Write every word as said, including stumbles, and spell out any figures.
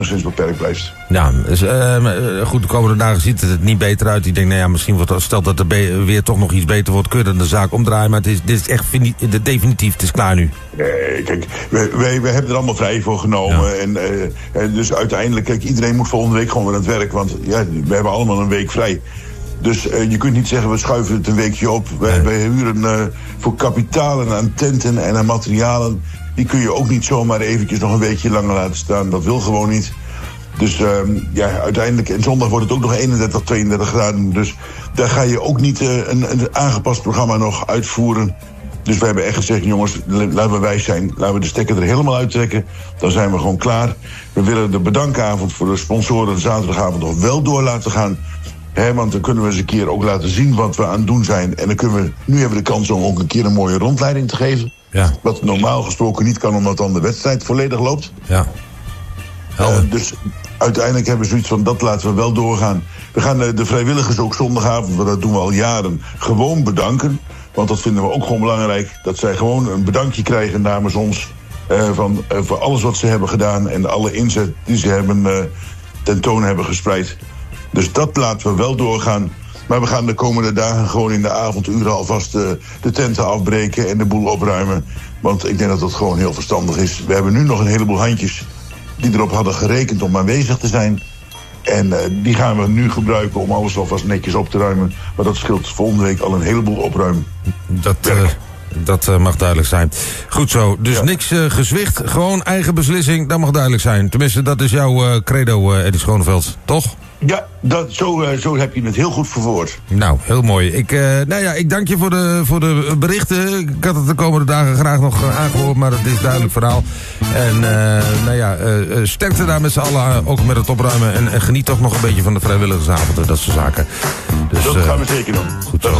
sinds beperkt blijft. Ja, dus, uh, goed, de komende dagen ziet het niet beter uit. Ik denk, nou ja, misschien wordt, stelt dat er be- weer toch nog iets beter wordt, kun je dan de zaak omdraaien. Maar het is, dit is echt fini- de, definitief, het is klaar nu. Nee, kijk, wij, wij, wij hebben er allemaal vrij voor genomen. Ja. En, uh, en dus uiteindelijk, kijk, iedereen moet volgende week gewoon weer aan het werk. Want ja, we hebben allemaal een week vrij. Dus uh, je kunt niet zeggen, we schuiven het een weekje op. Wij, nee. wij huren uh, voor kapitalen aan tenten en aan materialen. Die kun je ook niet zomaar eventjes nog een weekje langer laten staan. Dat wil gewoon niet. Dus uh, ja, uiteindelijk, en zondag wordt het ook nog eenendertig, tweeëndertig graden. Dus daar ga je ook niet uh, een, een aangepast programma nog uitvoeren. Dus we hebben echt gezegd, jongens, laten we wijs zijn. Laten we de stekker er helemaal uittrekken. Dan zijn we gewoon klaar. We willen de bedankavond voor de sponsoren de zaterdagavond nog wel door laten gaan. He, want dan kunnen we eens een keer ook laten zien wat we aan het doen zijn. En dan kunnen we, nu hebben we de kans om ook een keer een mooie rondleiding te geven. Ja. Wat normaal gesproken niet kan, omdat dan de wedstrijd volledig loopt. Ja. Uh, dus uiteindelijk hebben we zoiets van, dat laten we wel doorgaan. We gaan uh, de vrijwilligers ook zondagavond, want dat doen we al jaren, gewoon bedanken. Want dat vinden we ook gewoon belangrijk. Dat zij gewoon een bedankje krijgen namens ons. Uh, van, uh, voor alles wat ze hebben gedaan en alle inzet die ze hebben uh, tentoon hebben gespreid. Dus dat laten we wel doorgaan. Maar we gaan de komende dagen gewoon in de avonduren alvast uh, de tenten afbreken en de boel opruimen. Want ik denk dat dat gewoon heel verstandig is. We hebben nu nog een heleboel handjes die erop hadden gerekend om aanwezig te zijn. En uh, die gaan we nu gebruiken om alles alvast netjes op te ruimen. Maar dat scheelt volgende week al een heleboel opruimen. Dat, uh, dat uh, mag duidelijk zijn. Goed zo, dus ja. niks uh, gezwicht, gewoon eigen beslissing, dat mag duidelijk zijn. Tenminste, dat is jouw uh, credo, uh, Eddy Schoneveld, toch? Ja, dat, zo, uh, zo heb je het heel goed verwoord. Nou, heel mooi. Ik, uh, nou ja, ik dank je voor de, voor de berichten. Ik had het de komende dagen graag nog uh, aangehoord, maar het is een duidelijk verhaal. En uh, nou ja, uh, sterkte daar met z'n allen, uh, ook met het opruimen. En, en geniet toch nog een beetje van de vrijwilligersavond en dat soort zaken. Dus, dat gaan we zeker doen. Goed zo.